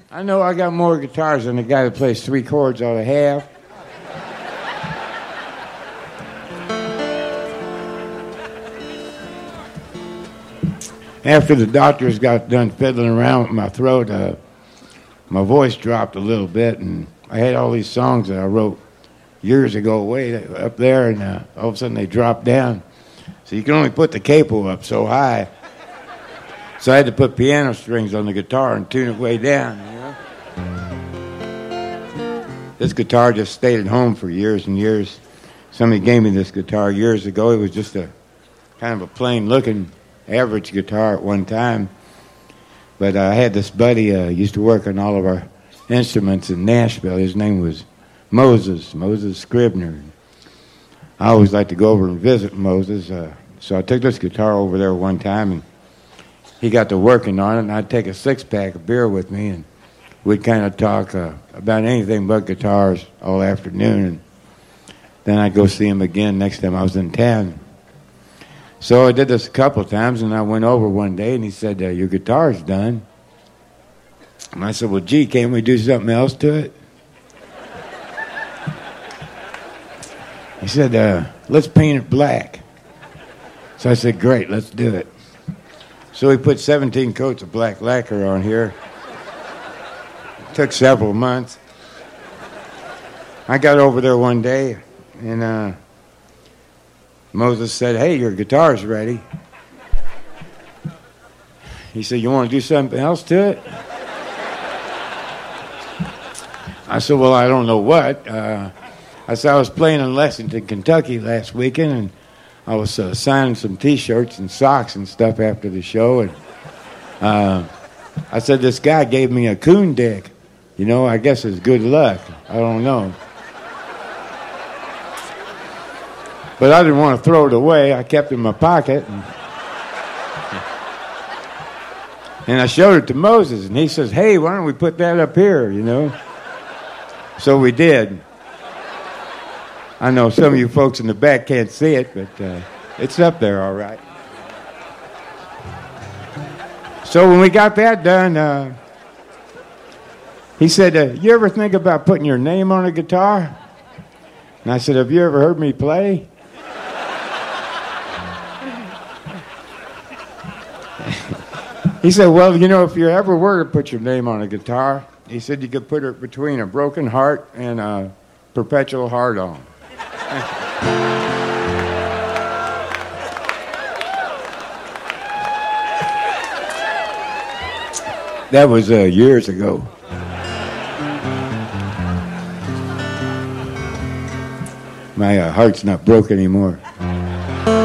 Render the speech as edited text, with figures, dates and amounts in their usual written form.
I know I got more guitars than the guy that plays 3 chords ought to have. After the doctors got done fiddling around with my throat, my voice dropped a little bit, and I had all these songs that I wrote years ago way up there, and all of a sudden they dropped down. So you can only put the capo up so high. So I had to put piano strings on the guitar and tune it way down, you know? This guitar just stayed at home for years and years. Somebody gave me this guitar years ago. It was just a kind of a plain-looking average guitar at one time. But I had this buddy used to work on all of our instruments in Nashville. His name was Moses Scribner. I always like to go over and visit Moses. So I took this guitar over there one time, and he got to working on it, and I'd take a 6-pack of beer with me, and we'd kind of talk about anything but guitars all afternoon. And then I'd go see him again next time I was in town. So I did this a couple of times, and I went over one day, and he said, your guitar's done. And I said, well, gee, can't we do something else to it? He said, let's paint it black. So I said, great, let's do it. So we put 17 coats of black lacquer on here. It took several months. I got over there one day, and Moses said, hey, your guitar's ready. He said, you want to do something else to it? I said, well, I don't know what. I said, I was playing in Lexington, Kentucky last weekend, and I was signing some T-shirts and socks and stuff after the show. And I said, this guy gave me a coon dick. You know, I guess it's good luck. I don't know. But I didn't want to throw it away. I kept it in my pocket. And I showed it to Moses, and he says, hey, why don't we put that up here, you know? So we did. I know some of you folks in the back can't see it, but it's up there all right. So when we got that done, he said, you ever think about putting your name on a guitar? And I said, have you ever heard me play? He said, well, you know, if you ever were to put your name on a guitar, he said you could put it between a broken heart and a perpetual hard-on. That was years ago. My heart's not broke anymore.